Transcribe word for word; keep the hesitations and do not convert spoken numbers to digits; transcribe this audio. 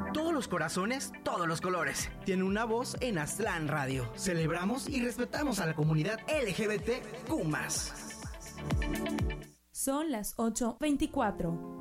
Todos los corazones, todos los colores. Tiene una voz en Aztlán Radio. Celebramos y respetamos a la comunidad L G B T Q más. Son las ocho veinticuatro.